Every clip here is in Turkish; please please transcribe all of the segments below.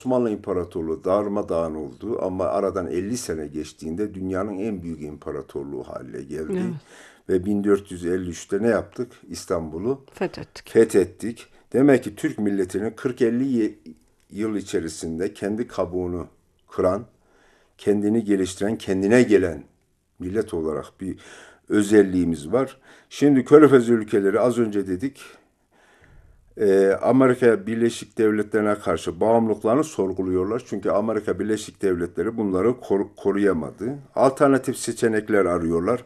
Osmanlı İmparatorluğu darmadağın oldu ama aradan 50 sene geçtiğinde dünyanın en büyük imparatorluğu haline geldi. Evet. Ve 1453'te ne yaptık? İstanbul'u Fethettik. fethettik. Demek ki Türk milletinin 40-50 yıl içerisinde kendi kabuğunu kıran, kendini geliştiren, kendine gelen millet olarak bir özelliğimiz var. Şimdi Körfez ülkeleri az önce dedik, Amerika Birleşik Devletleri'ne karşı bağımlılıklarını sorguluyorlar. Çünkü Amerika Birleşik Devletleri bunları koruyamadı. Alternatif seçenekler arıyorlar.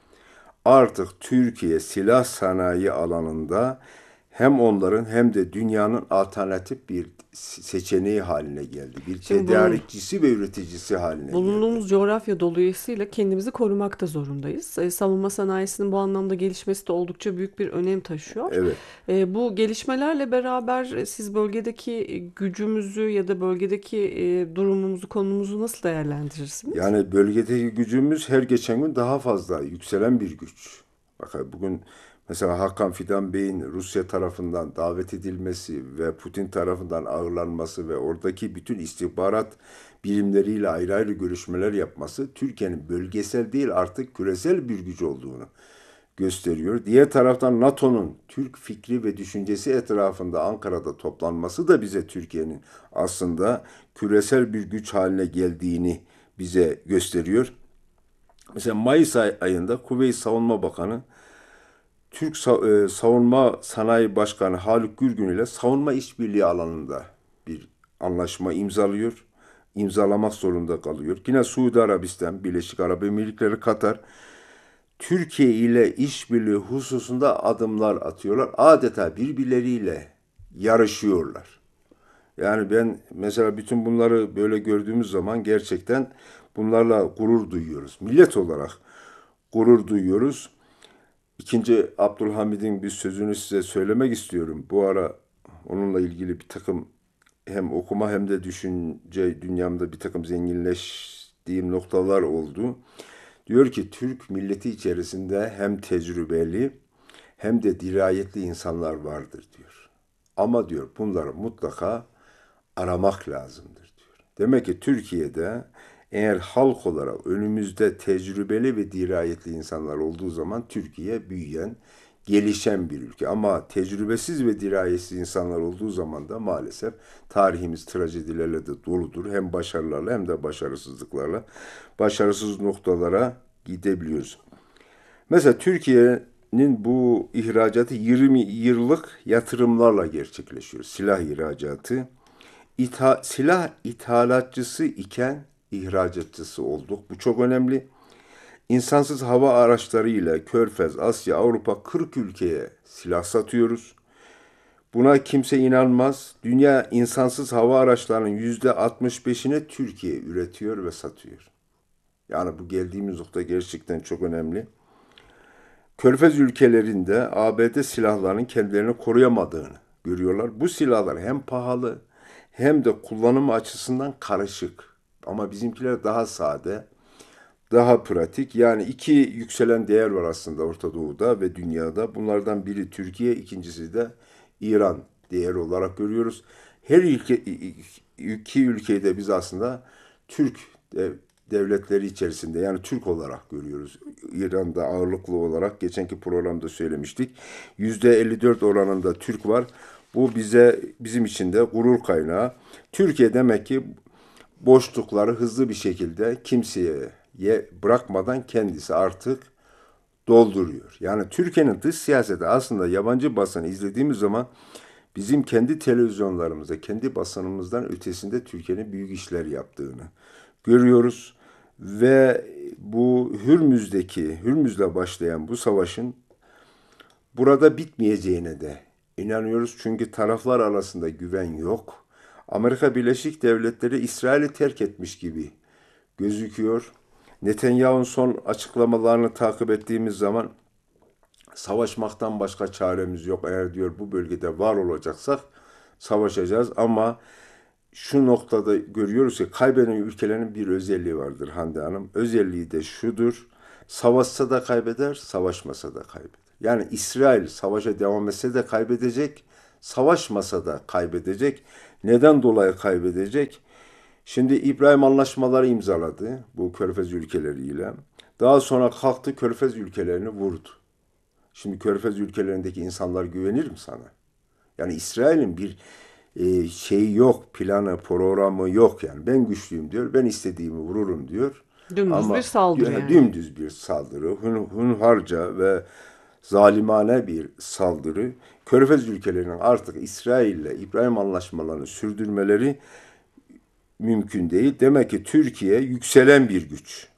Artık Türkiye silah sanayi alanında hem onların hem de dünyanın alternatif bir seçeneği haline geldi. Bir Şimdi bunun tedarikçisi ve üreticisi haline geldi. Bulunduğumuz coğrafya dolayısıyla kendimizi korumakta zorundayız. Savunma sanayisinin bu anlamda gelişmesi de oldukça büyük bir önem taşıyor. Evet. Bu gelişmelerle beraber siz bölgedeki gücümüzü ya da bölgedeki durumumuzu, konumuzu nasıl değerlendirirsiniz? Yani bölgedeki gücümüz her geçen gün daha fazla yükselen bir güç. Bakın bugün mesela Hakan Fidan Bey'in Rusya tarafından davet edilmesi ve Putin tarafından ağırlanması ve oradaki bütün istihbarat birimleriyle ayrı ayrı görüşmeler yapması Türkiye'nin bölgesel değil artık küresel bir güç olduğunu gösteriyor. Diğer taraftan NATO'nun Türk fikri ve düşüncesi etrafında Ankara'da toplanması da bize Türkiye'nin aslında küresel bir güç haline geldiğini bize gösteriyor. Mesela Mayıs ayında Kuveyt Savunma Bakanı Türk Savunma Sanayi Başkanı Haluk Gürgün ile savunma işbirliği alanında bir anlaşma imzalıyor. İmzalamak zorunda kalıyor. Yine Suudi Arabistan, Birleşik Arap Emirlikleri, Katar Türkiye ile işbirliği hususunda adımlar atıyorlar. Adeta birbirleriyle yarışıyorlar. Yani ben mesela bütün bunları böyle gördüğümüz zaman gerçekten bunlarla gurur duyuyoruz. Millet olarak gurur duyuyoruz. İkinci Abdülhamid'in bir sözünü size söylemek istiyorum. Bu ara onunla ilgili bir takım hem okuma hem de düşünce dünyamda bir takım zenginleştiğim noktalar oldu. Diyor ki Türk milleti içerisinde hem tecrübeli hem de dirayetli insanlar vardır diyor. Ama diyor bunları mutlaka aramak lazımdır diyor. Demek ki Türkiye'de eğer halk olarak önümüzde tecrübeli ve dirayetli insanlar olduğu zaman Türkiye büyüyen, gelişen bir ülke. Ama tecrübesiz ve dirayetsiz insanlar olduğu zaman da maalesef tarihimiz trajedilerle de doludur. Hem başarılarla hem de başarısızlıklarla başarısız noktalara gidebiliyoruz. Mesela Türkiye'nin bu ihracatı 20 yıllık yatırımlarla gerçekleşiyor. Silah ihracatı. Silah ithalatçısı iken ihracatçısı olduk. Bu çok önemli. İnsansız hava araçlarıyla Körfez, Asya, Avrupa 40 ülkeye silah satıyoruz. Buna kimse inanmaz. Dünya insansız hava araçlarının %65'ini Türkiye üretiyor ve satıyor. Yani bu geldiğimiz nokta gerçekten çok önemli. Körfez ülkelerinde ABD silahlarının kendilerini koruyamadığını görüyorlar. Bu silahlar hem pahalı hem de kullanım açısından karışık. Ama bizimkiler daha sade, daha pratik. Yani iki yükselen değer var aslında Orta Doğu'da ve dünyada. Bunlardan biri Türkiye, ikincisi de İran değer olarak görüyoruz. Her iki ülkeyi de biz aslında Türk devletleri içerisinde yani Türk olarak görüyoruz. İran'da ağırlıklı olarak geçenki programda söylemiştik. %54 oranında Türk var. Bu bizim için de gurur kaynağı. Türkiye demek ki boşlukları hızlı bir şekilde kimseye bırakmadan kendisi artık dolduruyor. Yani Türkiye'nin dış siyaseti aslında yabancı basını izlediğimiz zaman bizim kendi televizyonlarımızda, kendi basınımızdan ötesinde Türkiye'nin büyük işler yaptığını görüyoruz. Ve bu Hürmüz'le başlayan bu savaşın burada bitmeyeceğine de inanıyoruz. Çünkü taraflar arasında güven yok. Amerika Birleşik Devletleri İsrail'i terk etmiş gibi gözüküyor. Netanyahu'nun son açıklamalarını takip ettiğimiz zaman savaşmaktan başka çaremiz yok. Eğer diyor bu bölgede var olacaksak savaşacağız ama şu noktada görüyoruz ki kaybeden ülkelerin bir özelliği vardır Hande Hanım. Özelliği de şudur. Savaşsa da kaybeder, savaşmasa da kaybeder. Yani İsrail savaşa devam etse de kaybedecek, savaşmasa da kaybedecek. Neden dolayı kaybedecek? Şimdi İbrahim anlaşmaları imzaladı bu Körfez ülkeleriyle. Daha sonra kalktı Körfez ülkelerini vurdu. Şimdi Körfez ülkelerindeki insanlar güvenir mi sana? Yani İsrail'in bir şeyi yok, planı, programı yok yani. Ben güçlüyüm diyor, ben istediğimi vururum diyor. Dümdüz bir Ama saldırı yani. dümdüz bir saldırı, hunharca ve zalimane bir saldırı. Körfez ülkelerinin artık İsrail'le İbrahim anlaşmalarını sürdürmeleri mümkün değil. Demek ki Türkiye yükselen bir güç.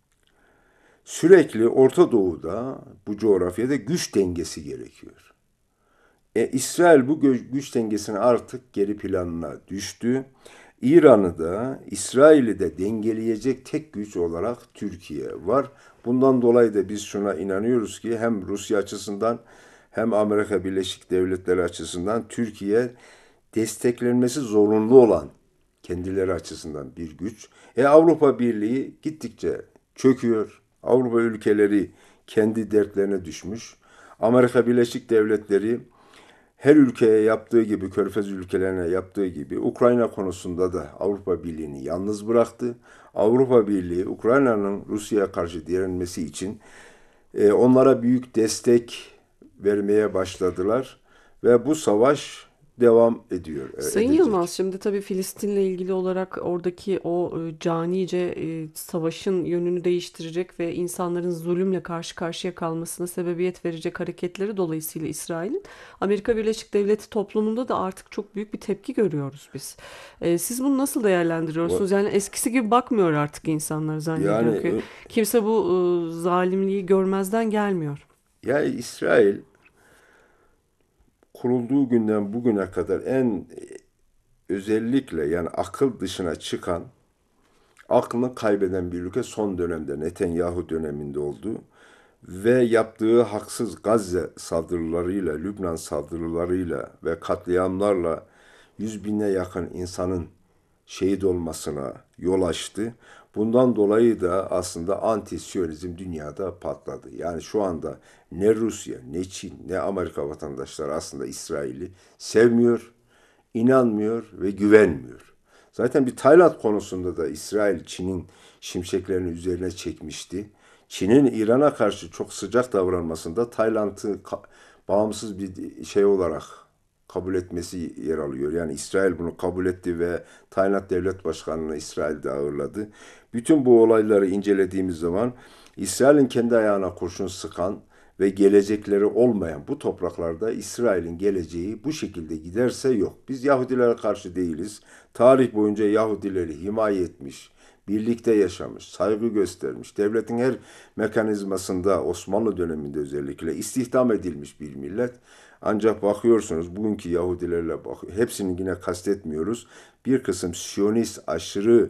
Sürekli Orta Doğu'da, bu coğrafyada güç dengesi gerekiyor. İsrail bu güç dengesine artık geri planına düştü. İran'ı da İsrail'i de dengeleyecek tek güç olarak Türkiye var. Bundan dolayı da biz şuna inanıyoruz ki hem Rusya açısından hem Amerika Birleşik Devletleri açısından Türkiye desteklenmesi zorunlu olan kendileri açısından bir güç. Avrupa Birliği gittikçe çöküyor. Avrupa ülkeleri kendi dertlerine düşmüş. Amerika Birleşik Devletleri her ülkeye yaptığı gibi, Körfez ülkelerine yaptığı gibi Ukrayna konusunda da Avrupa Birliği'ni yalnız bıraktı. Avrupa Birliği, Ukrayna'nın Rusya'ya karşı direnmesi için onlara büyük destek vermeye başladılar ve bu savaş devam ediyor, Sayın Yılmaz, edecek. şimdi tabii Filistin'le ilgili olarak oradaki o canice savaşın yönünü değiştirecek ve insanların zulümle karşı karşıya kalmasına sebebiyet verecek hareketleri dolayısıyla İsrail'in Amerika Birleşik Devletleri toplumunda da artık çok büyük bir tepki görüyoruz biz. Siz bunu nasıl değerlendiriyorsunuz? Yani eskisi gibi bakmıyor artık insanlar, zannediyorum ki. Yani Kimse bu zalimliği görmezden gelmiyor. İsrail kurulduğu günden bugüne kadar en özellikle yani akıl dışına çıkan, aklını kaybeden bir ülke son dönemde Netanyahu döneminde oldu ve yaptığı haksız Gazze saldırılarıyla, Lübnan saldırılarıyla ve katliamlarla 100 bine yakın insanın şehit olmasına yol açtı. Bundan dolayı da aslında anti-Siyonizm dünyada patladı. Yani şu anda ne Rusya, ne Çin, ne Amerika vatandaşları aslında İsrail'i sevmiyor, inanmıyor ve güvenmiyor. Zaten bir Tayland konusunda da İsrail Çin'in şimşeklerini üzerine çekmişti. Çin'in İran'a karşı çok sıcak davranmasında Tayland'ı bağımsız bir şey olarak kabul etmesi yer alıyor. Yani İsrail bunu kabul etti ve Tayland Devlet Başkanı'nı İsrail'de ağırladı. Bütün bu olayları incelediğimiz zaman İsrail'in kendi ayağına kurşun sıkan ve gelecekleri olmayan bu topraklarda İsrail'in geleceği bu şekilde giderse yok. Biz Yahudilere karşı değiliz. Tarih boyunca Yahudileri himaye etmiş, birlikte yaşamış, saygı göstermiş, devletin her mekanizmasında Osmanlı döneminde özellikle istihdam edilmiş bir millet. Ancak bakıyorsunuz bugünkü Yahudilerle hepsini yine kastetmiyoruz. Bir kısım Siyonist aşırı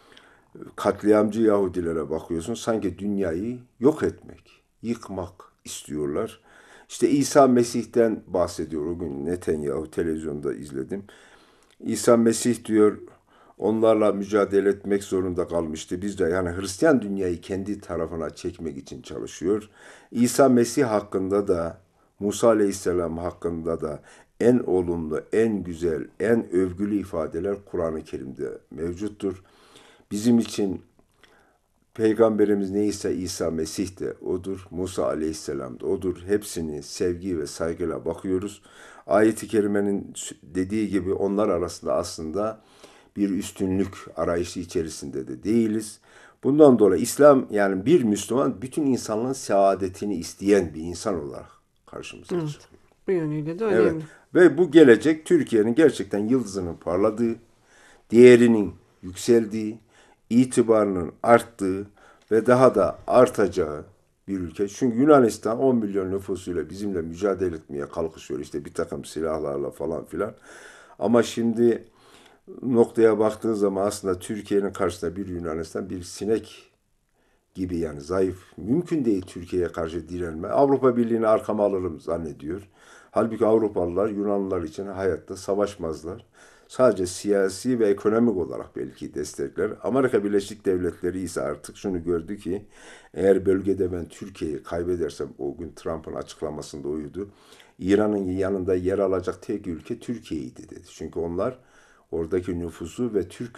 katliamcı Yahudilere bakıyorsun sanki dünyayı yok etmek, yıkmak istiyorlar. İşte İsa Mesih'ten bahsediyor. O gün Netanyahu televizyonda izledim. İsa Mesih diyor onlarla mücadele etmek zorunda kalmıştı. Biz de yani Hristiyan dünyayı kendi tarafına çekmek için çalışıyor. İsa Mesih hakkında da Musa Aleyhisselam hakkında da en olumlu, en güzel, en övgülü ifadeler Kur'an-ı Kerim'de mevcuttur. Bizim için Peygamberimiz neyse İsa Mesih de odur, Musa Aleyhisselam da odur. Hepsini sevgi ve saygıyla bakıyoruz. Ayet-i Kerime'nin dediği gibi onlar arasında aslında bir üstünlük arayışı içerisinde de değiliz. Bundan dolayı İslam yani bir Müslüman bütün insanlığın saadetini isteyen bir insan olarak karşımıza Evet. çıkıyor. Bu yönüyle de Evet önemli. ve bu gelecek Türkiye'nin gerçekten yıldızının parladığı, değerinin yükseldiği, itibarının arttığı ve daha da artacağı bir ülke. Çünkü Yunanistan 10 milyon nüfusuyla bizimle mücadele etmeye kalkışıyor işte bir takım silahlarla falan filan. Ama şimdi noktaya baktığın zaman aslında Türkiye'nin karşısında bir Yunanistan bir sinek gibi yani zayıf. Mümkün değil Türkiye'ye karşı direnme. Avrupa Birliği'ni arkama alırım zannediyor. Halbuki Avrupalılar Yunanlılar için hayatta savaşmazlar. Sadece siyasi ve ekonomik olarak belki destekler. Amerika Birleşik Devletleri ise artık şunu gördü ki eğer bölgede ben Türkiye'yi kaybedersem o gün Trump'ın açıklamasında oydu. İran'ın yanında yer alacak tek ülke Türkiye'ydi dedi. Çünkü onlar oradaki nüfusu ve Türk